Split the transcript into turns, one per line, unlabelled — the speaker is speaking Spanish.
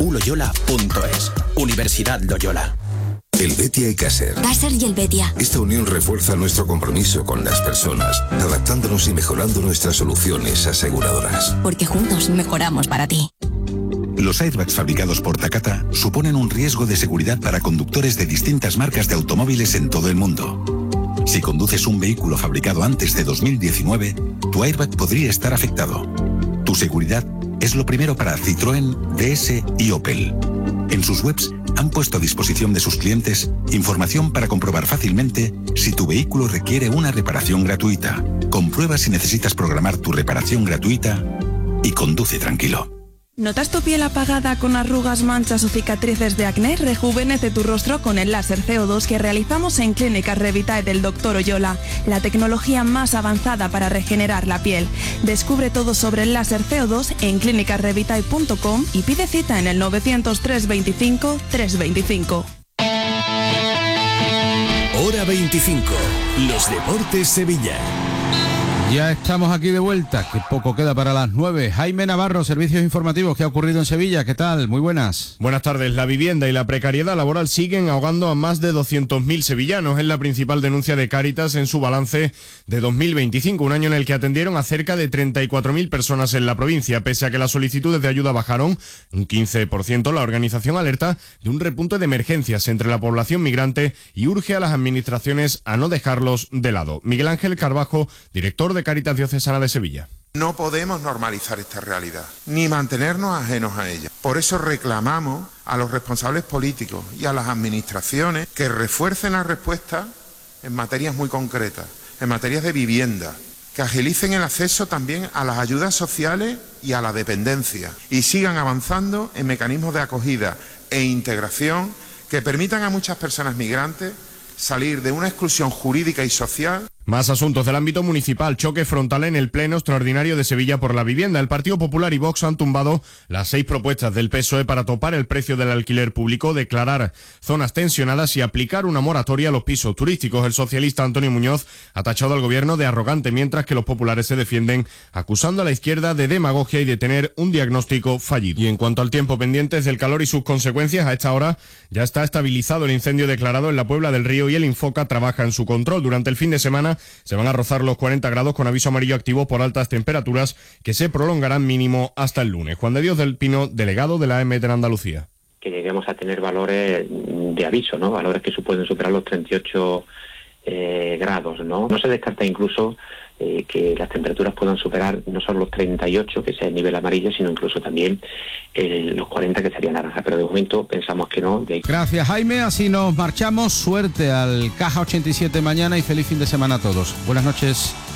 uloyola.es. Universidad Loyola.
El Betia y Caser.
Caser y el Betia.
Esta unión refuerza nuestro compromiso con las personas, adaptándonos y mejorando nuestras soluciones aseguradoras.
Porque juntos mejoramos para ti.
Los airbags fabricados por Takata suponen un riesgo de seguridad para conductores de distintas marcas de automóviles en todo el mundo. Si conduces un vehículo fabricado antes de 2019, tu airbag podría estar afectado. Tu seguridad es lo primero para Citroën, DS y Opel. En sus webs han puesto a disposición de sus clientes información para comprobar fácilmente si tu vehículo requiere una reparación gratuita. Comprueba si necesitas programar tu reparación gratuita y conduce tranquilo.
¿Notas tu piel apagada con arrugas, manchas o cicatrices de acné? Rejuvenece tu rostro con el láser CO2 que realizamos en Clínicas Revitae del Dr. Oyola, la tecnología más avanzada para regenerar la piel. Descubre todo sobre el láser CO2 en clinicasrevitae.com y pide cita en el 900-325-325.
Hora 25. Los Deportes Sevilla.
Ya estamos aquí de vuelta, que poco queda para las 9. Jaime Navarro, Servicios Informativos, ¿qué ha ocurrido en Sevilla? ¿Qué tal? Muy buenas.
Buenas tardes. La vivienda y la precariedad laboral siguen ahogando a más de 200.000 sevillanos. Es la principal denuncia de Cáritas en su balance de 2025, un año en el que atendieron a cerca de 34.000 personas en la provincia. Pese a que las solicitudes de ayuda bajaron un 15%, la organización alerta de un repunte de emergencias entre la población migrante y urge a las administraciones a no dejarlos de lado. Miguel Ángel Carbajo, director de Cáritas Diocesana de Sevilla.
No podemos normalizar esta realidad, ni mantenernos ajenos a ella. Por eso reclamamos a los responsables políticos y a las administraciones que refuercen la respuesta en materias muy concretas, en materias de vivienda, que agilicen el acceso también a las ayudas sociales y a la dependencia y sigan avanzando en mecanismos de acogida e integración que permitan a muchas personas migrantes salir de una exclusión jurídica y social.
Más asuntos del ámbito municipal. Choque frontal en el Pleno Extraordinario de Sevilla por la vivienda. El Partido Popular y Vox han tumbado las 6 propuestas del PSOE para topar el precio del alquiler público, declarar zonas tensionadas y aplicar una moratoria a los pisos turísticos. El socialista Antonio Muñoz ha tachado al gobierno de arrogante, mientras que los populares se defienden acusando a la izquierda de demagogia y de tener un diagnóstico fallido. Y en cuanto al tiempo, pendientes del calor y sus consecuencias, a esta hora ya está estabilizado el incendio declarado en la Puebla del Río y el Infoca trabaja en su control. Durante el fin de semana se van a rozar los 40 grados con aviso amarillo activo por altas temperaturas que se prolongarán mínimo hasta el lunes. Juan de Dios del Pino, delegado de la AEMET en Andalucía.
Que lleguemos a tener valores de aviso, ¿no? Valores que pueden superar los 38 grados, ¿no? No se descarta incluso que las temperaturas puedan superar no solo los 38, que sea el nivel amarillo, sino incluso también los 40, que sería naranja. Pero de momento pensamos que no.
Gracias, Jaime. Así nos marchamos. Suerte al Caja 87 mañana y feliz fin de semana a todos. Buenas noches.